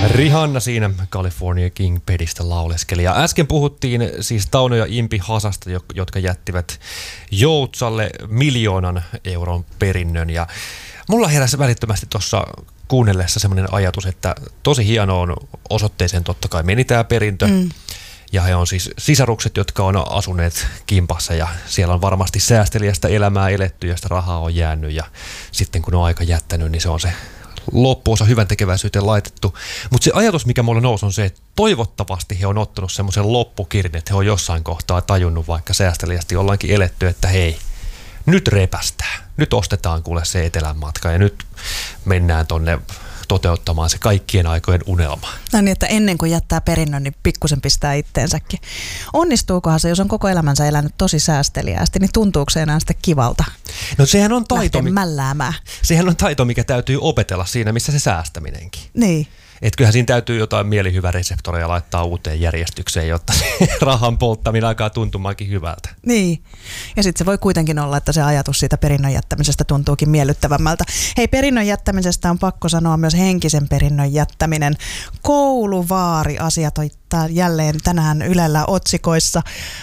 Rihanna siinä California King Pedistä lauleskeli. Ja äsken puhuttiin siis Tauno ja Impi Hasasta, jotka jättivät Joutsalle 1 000 000 euron perinnön. Ja mulla heräsi välittömästi tuossa kuunnellessa semmoinen ajatus, että tosi hieno on osoitteeseen totta kai meni tämä perintö. Ja he on siis sisarukset, jotka on asuneet kimpassa ja siellä on varmasti säästeliästä elämää eletty ja sitä rahaa on jäänyt. Ja sitten kun on aika jättänyt, niin se on se loppuosa hyvän tekeväisyyteen laitettu. Mutta se ajatus, mikä mulla nousi, on se, että toivottavasti he on ottanut semmoisen loppukirin, että he on jossain kohtaa tajunnut, vaikka säästeliästi ollaankin eletty, että hei, nyt repästään. Nyt ostetaan kuule se etelän matka ja nyt mennään tonne toteuttamaan se kaikkien aikojen unelma. No niin, että ennen kuin jättää perinnön, niin pikkusen pistää itteensäkin. Onnistuukohan se, jos on koko elämänsä elänyt tosi säästeliäästi, niin tuntuuko se enää sitten kivalta? No sehän on taito, sehän on taito, mikä täytyy opetella siinä, missä se säästäminenkin. Niin. Että kyllähän siinä täytyy jotain mielihyväreseptoreja laittaa uuteen järjestykseen, jotta se rahan polttaminen alkaa tuntumaankin hyvältä. Niin. Ja sitten se voi kuitenkin olla, että se ajatus siitä perinnön jättämisestä tuntuukin miellyttävämmältä. Hei, perinnön jättämisestä on pakko sanoa myös henkisen perinnön jättäminen. Kouluvaari-asiat on jälleen tänään Ylellä otsikoissa.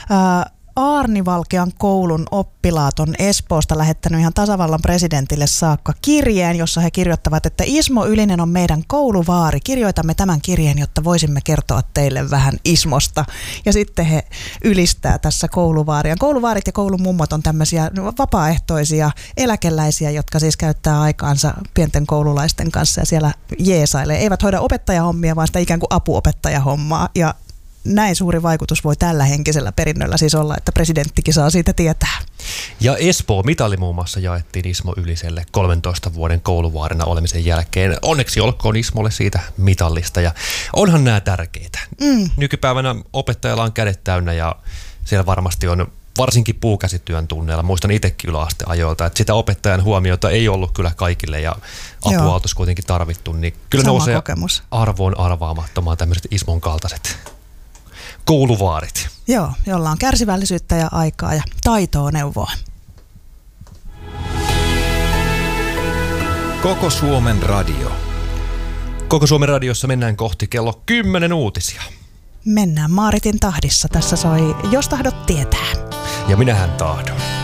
Aarnivalkean koulun oppilaat on Espoosta lähettänyt ihan tasavallan presidentille saakka kirjeen, jossa he kirjoittavat, että Ismo Ylinen on meidän kouluvaari. Kirjoitamme tämän kirjeen, jotta voisimme kertoa teille vähän Ismosta. Ja sitten he ylistää tässä kouluvaaria. Kouluvaarit ja koulumummot on tämmöisiä vapaaehtoisia eläkeläisiä, jotka siis käyttää aikaansa pienten koululaisten kanssa ja siellä jeesailee. Eivät hoida opettajahommia, vaan sitä ikään kuin apuopettajahommaa. Ja näin suuri vaikutus voi tällä henkisellä perinnöllä siis olla, että presidenttikin saa siitä tietää. Ja Espoo-mitali muun muassa jaettiin Ismo Yliselle 13 vuoden kouluvaarina olemisen jälkeen. Onneksi olkoon Ismolle siitä mitallista ja onhan nämä tärkeitä. Nykypäivänä opettajalla on kädet täynnä ja siellä varmasti on varsinkin puukäsityön tunneilla. Muistan itsekin yläasteajoilta, että sitä opettajan huomiota ei ollut kyllä kaikille ja apua oltaisiin kuitenkin tarvittu. Niin kyllä sama nousee kokemus. Arvoon arvaamattomaan tämmöiset Ismon kaltaiset kouluvaarit. Joo, jolla on kärsivällisyyttä ja aikaa ja taitoa neuvoa. Koko Suomen radio. Koko Suomen radiossa mennään kohti kello 10 uutisia. Mennään Maaritin tahdissa. Tässä soi Jos tahdot tietää. Ja minähän tahdon.